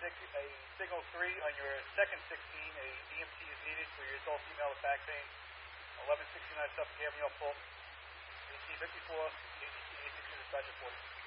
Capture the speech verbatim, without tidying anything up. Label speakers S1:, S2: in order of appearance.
S1: six, a signal three on your second sixteen, a D M T is needed for your adult female with back pain. eleven sixty-nine Suffolk Avenue, Fulton. A T fifty-four, A T C eight sixty, dispatcher forty.